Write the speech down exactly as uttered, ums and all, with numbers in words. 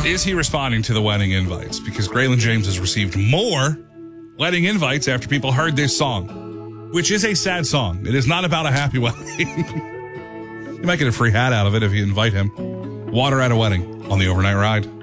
Is he responding to the wedding invites? Because Graylin James has received more wedding invites after people heard this song, which is a sad song. It is not about a happy wedding. You might get a free hat out of it if you invite him. Water at a wedding on the Overnight Ride.